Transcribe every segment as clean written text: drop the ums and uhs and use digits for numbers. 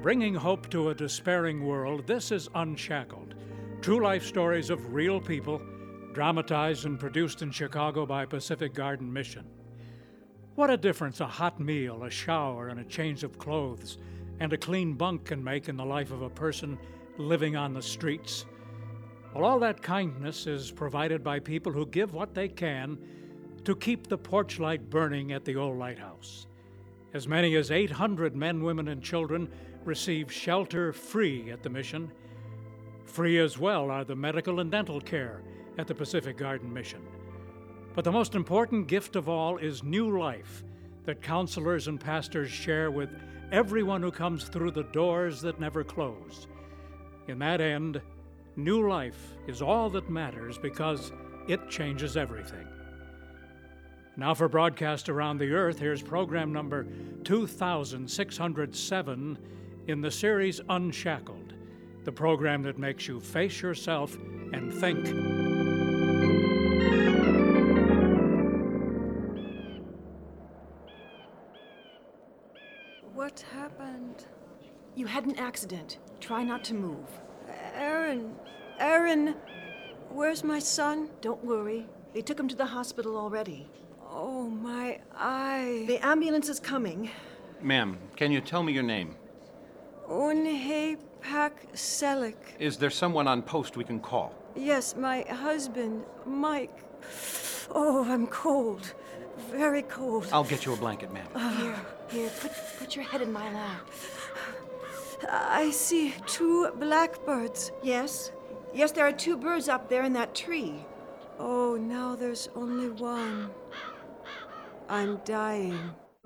Bringing hope to a despairing world, this is Unshackled. True life stories of real people, dramatized and produced in Chicago by Pacific Garden Mission. What a difference a hot meal, a shower, and a change of clothes, and a clean bunk can make in the life of a person living on the streets. Well, all that kindness is provided by people who give what they can to keep the porch light burning at the old lighthouse. As many as 800 men, women, and children receive shelter free at the mission. Free as well are the medical and dental care at the Pacific Garden Mission. But the most important gift of all is new life that counselors and pastors share with everyone who comes through the doors that never close. In that end, new life is all that matters because it changes everything. Now for broadcast around the earth, here's program number 2607 in the series Unshackled, the program that makes you face yourself and think. What happened? You had an accident. Try not to move. Aaron, where's my son? Don't worry. They took him to the hospital already. Oh, my eye. The ambulance is coming. Ma'am, can you tell me your name? Unhei Pak Selik. Is there someone on post we can call? Yes, my husband, Mike. Oh, I'm cold. Very cold. I'll get you a blanket, ma'am. Here, put your head in my lap. I see 2 blackbirds. Yes, there are 2 birds up there in that tree. Oh, now there's only one. I'm dying.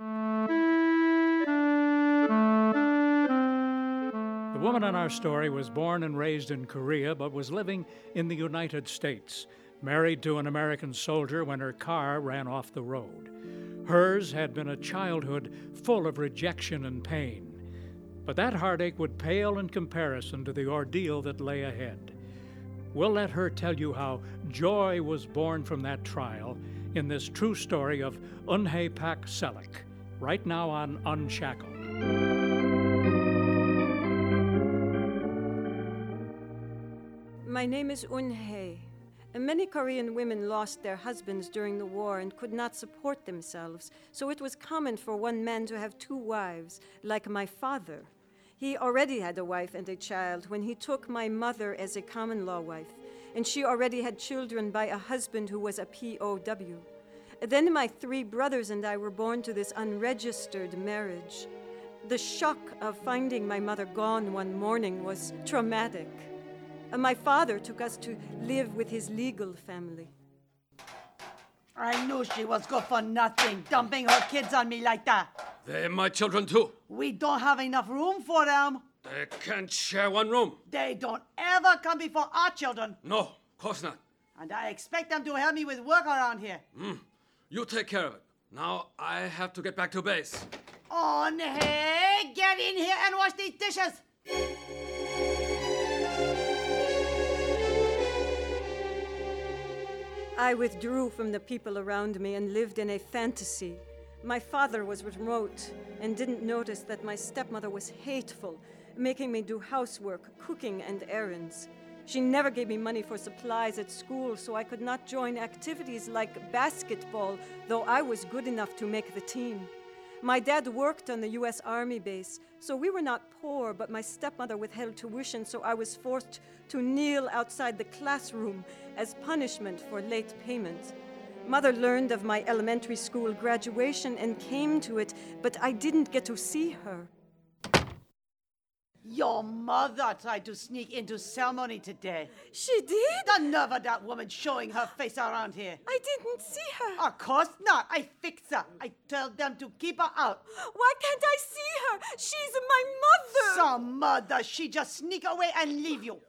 The woman in our story was born and raised in Korea, but was living in the United States, married to an American soldier when her car ran off the road. Hers had been a childhood full of rejection and pain, but that heartache would pale in comparison to the ordeal that lay ahead. We'll let her tell you how joy was born from that trial in this true story of Unhei Pak Selik, right now on Unshackled. My name is Unhei. Many Korean women lost their husbands during the war and could not support themselves, so it was common for one man to have 2 wives, like my father. He already had a wife and a child when he took my mother as a common-law wife, and she already had children by a husband who was a POW. Then my 3 brothers and I were born to this unregistered marriage. The shock of finding my mother gone one morning was traumatic. My father took us to live with his legal family. I knew she was good for nothing, dumping her kids on me like that. They're my children too. We don't have enough room for them. They can't share one room. They don't ever come before our children. No, of course not. And I expect them to help me with work around here. You take care of it. Now I have to get back to base. On hey, get in here and wash these dishes. I withdrew from the people around me and lived in a fantasy. My father was remote and didn't notice that my stepmother was hateful, making me do housework, cooking, and errands. She never gave me money for supplies at school, so I could not join activities like basketball, though I was good enough to make the team. My dad worked on the U.S. Army base, so we were not poor, but my stepmother withheld tuition, so I was forced to kneel outside the classroom as punishment for late payment. Mother learned of my elementary school graduation and came to it, but I didn't get to see her. Your mother tried to sneak into ceremony today. She did? The nerve of that woman showing her face around here. I didn't see her. Of course not. I fix her. I tell them to keep her out. Why can't I see her? She's my mother. Some mother, she just sneak away and leave you.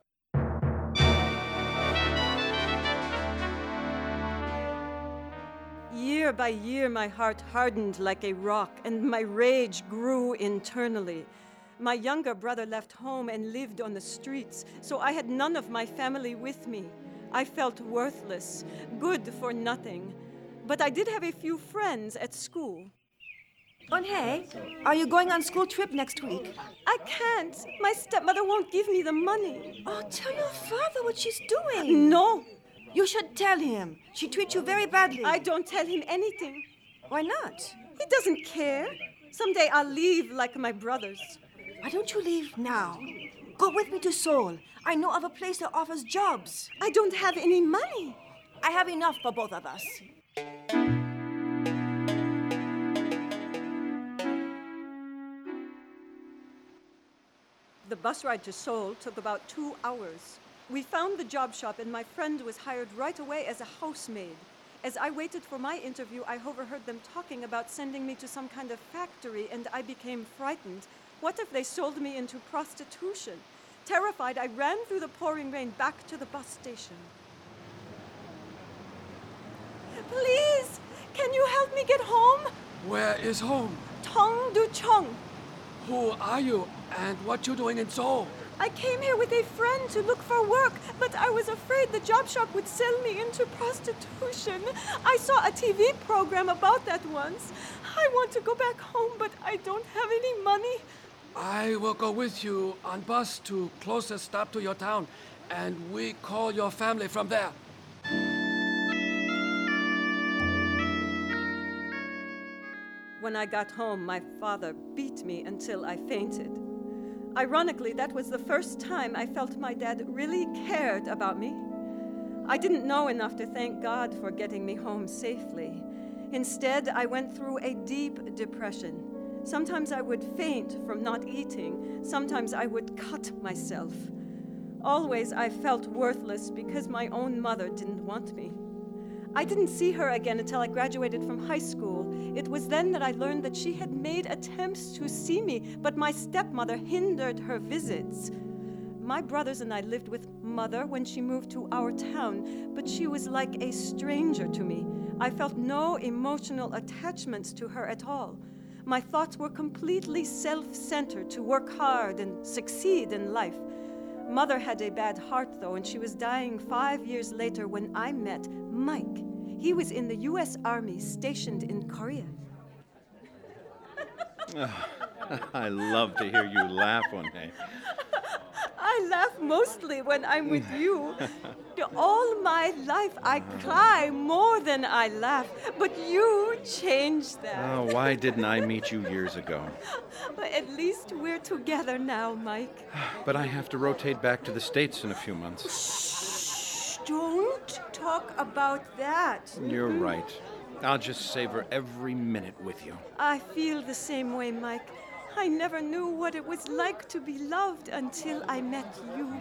Year by year, my heart hardened like a rock, and my rage grew internally. My younger brother left home and lived on the streets, so I had none of my family with me. I felt worthless, good for nothing. But I did have a few friends at school. Hey, are you going on school trip next week? I can't. My stepmother won't give me the money. Oh, tell your father what she's doing. No, You should tell him. She treats you very badly. I don't tell him anything. Why not? He doesn't care. Someday I'll leave like my brothers. Why don't you leave now? Go with me to Seoul. I know of a place that offers jobs. I don't have any money. I have enough for both of us. The bus ride to Seoul took about 2 hours. We found the job shop, and my friend was hired right away as a housemaid. As I waited for my interview, I overheard them talking about sending me to some kind of factory, and I became frightened. What if they sold me into prostitution? Terrified, I ran through the pouring rain back to the bus station. Please, can you help me get home? Where is home? Tongducheong. Who are you and what you doing in Seoul? I came here with a friend to look for work, but I was afraid the job shop would sell me into prostitution. I saw a TV program about that once. I want to go back home, but I don't have any money. I will go with you on bus to closest stop to your town, and we call your family from there. When I got home, my father beat me until I fainted. Ironically, that was the first time I felt my dad really cared about me. I didn't know enough to thank God for getting me home safely. Instead, I went through a deep depression. Sometimes I would faint from not eating. Sometimes I would cut myself. Always I felt worthless because my own mother didn't want me. I didn't see her again until I graduated from high school. It was then that I learned that she had made attempts to see me, but my stepmother hindered her visits. My brothers and I lived with Mother when she moved to our town, but she was like a stranger to me. I felt no emotional attachments to her at all. My thoughts were completely self-centered, to work hard and succeed in life. Mother had a bad heart, though, and she was dying 5 years later when I met Mike. He was in the U.S. Army stationed in Korea. I love to hear you laugh, Onhae. I laugh mostly when I'm with you. All my life I cry more than I laugh, but you changed that. Oh, why didn't I meet you years ago? At least we're together now, Mike. But I have to rotate back to the States in a few months. Shh, don't talk about that. You're right. I'll just savor every minute with you. I feel the same way, Mike. I never knew what it was like to be loved until I met you.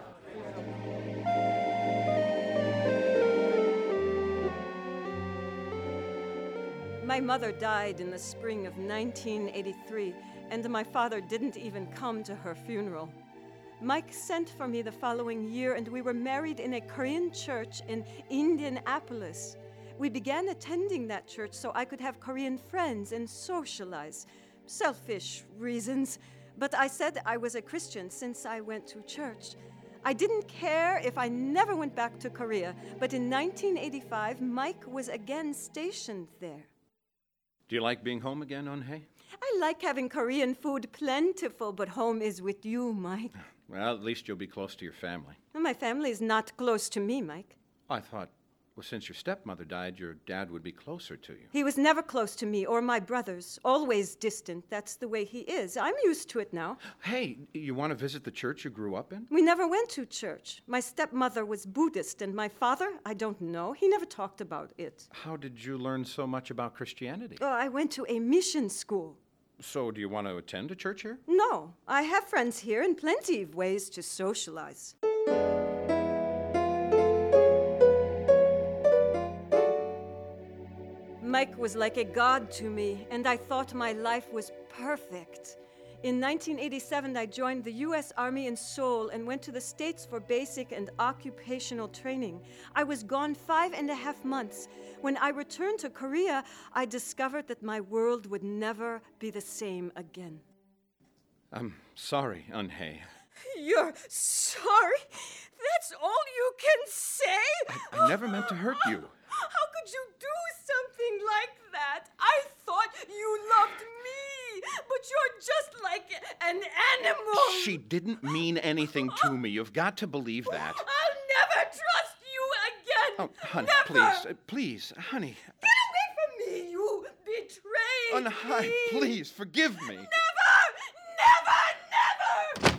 My mother died in the spring of 1983, and my father didn't even come to her funeral. Mike sent for me the following year, and we were married in a Korean church in Indianapolis. We began attending that church so I could have Korean friends and socialize. Selfish reasons, but I said I was a Christian since I went to church. I didn't care if I never went back to Korea, but in 1985, Mike was again stationed there. Do you like being home again, Onhae? I like having Korean food plentiful, but home is with you, Mike. Well, at least you'll be close to your family. My family is not close to me, Mike. I thought, well, since your stepmother died, your dad would be closer to you. He was never close to me or my brothers, always distant. That's the way he is. I'm used to it now. Hey, you want to visit the church you grew up in? We never went to church. My stepmother was Buddhist, and my father, I don't know. He never talked about it. How did you learn so much about Christianity? Oh, I went to a mission school. So, do you want to attend a church here? No, I have friends here and plenty of ways to socialize. Mike was like a god to me, and I thought my life was perfect. In 1987, I joined the U.S. Army in Seoul and went to the States for basic and occupational training. I was gone 5.5 months. When I returned to Korea, I discovered that my world would never be the same again. I'm sorry, Onhae. You're sorry? That's all you can say? I never meant to hurt you. How could you do something like that? I thought you loved me. but you're just like an animal. She didn't mean anything to me. You've got to believe that. I'll never trust you again. Oh, honey, never. please, honey. Get away from me, you betrayed Honey, me. please, forgive me. Never, never, never.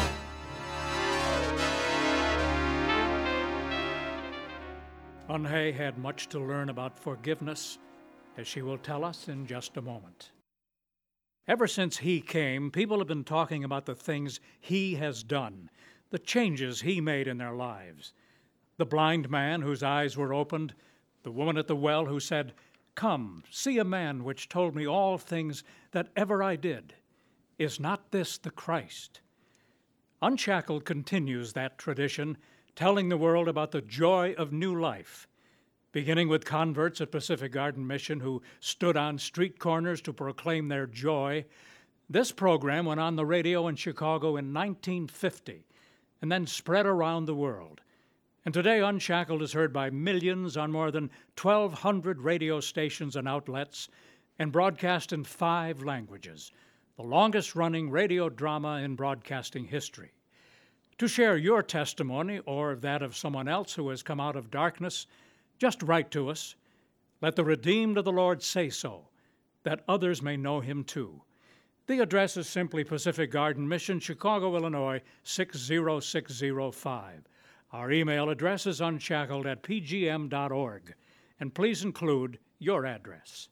Eunhye had much to learn about forgiveness, as she will tell us in just a moment. Ever since he came, people have been talking about the things he has done, the changes he made in their lives. The blind man whose eyes were opened, the woman at the well who said, "Come, see a man which told me all things that ever I did. Is not this the Christ?" Unshackled continues that tradition, telling the world about the joy of new life, beginning with converts at Pacific Garden Mission who stood on street corners to proclaim their joy. This program went on the radio in Chicago in 1950 and then spread around the world. And today, Unshackled is heard by millions on more than 1,200 radio stations and outlets and broadcast in 5 languages, the longest-running radio drama in broadcasting history. To share your testimony or that of someone else who has come out of darkness, just write to us. Let the redeemed of the Lord say so, that others may know him too. The address is simply Pacific Garden Mission, Chicago, Illinois, 60605. Our email address is unshackled@pgm.org. And please include your address.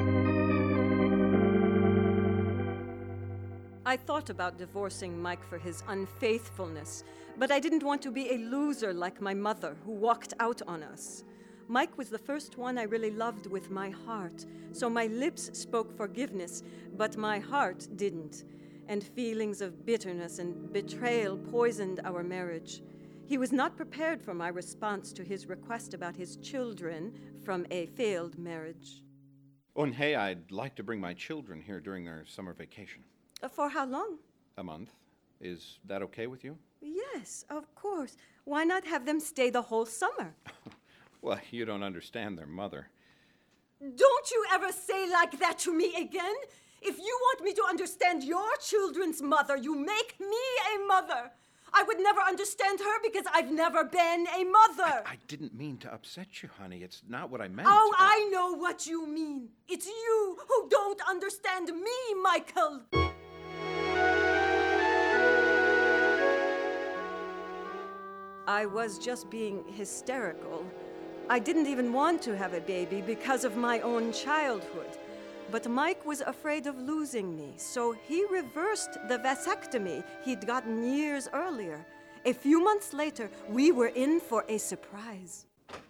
I thought about divorcing Mike for his unfaithfulness, but I didn't want to be a loser like my mother, who walked out on us. Mike was the first one I really loved with my heart, so my lips spoke forgiveness, but my heart didn't, and feelings of bitterness and betrayal poisoned our marriage. He was not prepared for my response to his request about his children from a failed marriage. Eunhye, I'd like to bring my children here during their summer vacation. For how long? A month. Is that okay with you? Yes, of course. Why not have them stay the whole summer? Well, you don't understand their mother. Don't you ever say like that to me again? If you want me to understand your children's mother, you make me a mother. I would never understand her because I've never been a mother. I didn't mean to upset you, honey. It's not what I meant. Oh, I know what you mean. It's you who don't understand me, Michael. I was just being hysterical. I didn't even want to have a baby because of my own childhood. But Mike was afraid of losing me, so he reversed the vasectomy he'd gotten years earlier. A few months later, we were in for a surprise.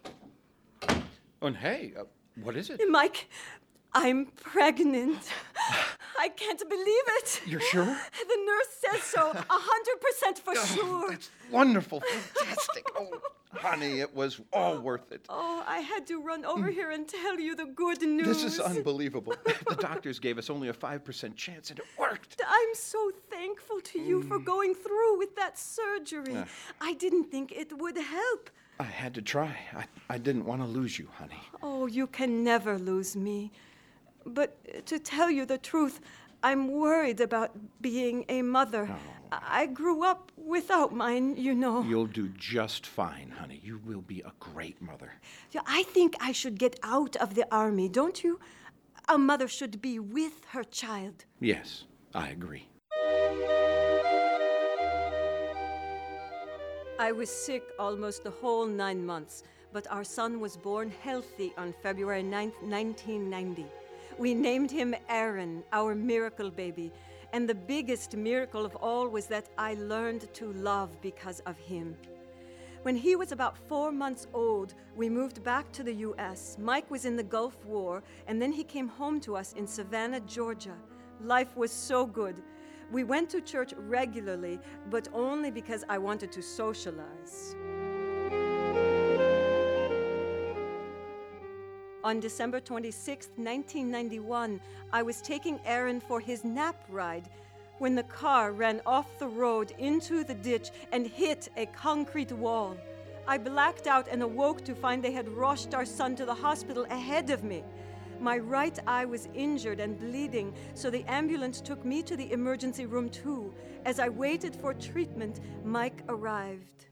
Eunhye, what is it? Mike, I'm pregnant. I can't believe it. You're sure? The nurse says so, 100% for sure. That's wonderful, fantastic. Oh, honey, it was all worth it. Oh, I had to run over here and tell you the good news. This is unbelievable. The doctors gave us only a 5% chance, and it worked. I'm so thankful to you for going through with that surgery. I didn't think it would help. I had to try. I didn't want to lose you, honey. Oh, you can never lose me. But to tell you the truth, I'm worried about being a mother. Oh. I grew up without mine, you know. You'll do just fine, honey. You will be a great mother. Yeah, I think I should get out of the army, don't you? A mother should be with her child. Yes, I agree. I was sick almost the whole 9 months, but our son was born healthy on February 9th, 1990. We named him Aaron, our miracle baby, and the biggest miracle of all was that I learned to love because of him. When he was about 4 months old, we moved back to the U.S. Mike was in the Gulf War, and then he came home to us in Savannah, Georgia. Life was so good. We went to church regularly, but only because I wanted to socialize. On December 26, 1991, I was taking Aaron for his nap ride when the car ran off the road into the ditch and hit a concrete wall. I blacked out and awoke to find they had rushed our son to the hospital ahead of me. My right eye was injured and bleeding, so the ambulance took me to the emergency room too. As I waited for treatment, Mike arrived.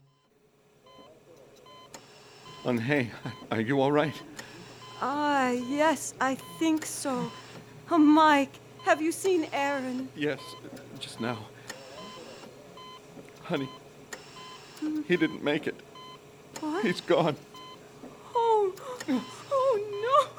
Hey, are you all right? Ah, yes, I think so. Oh, Mike, have you seen Aaron? Yes, just now. Honey, he didn't make it. What? He's gone. Oh, oh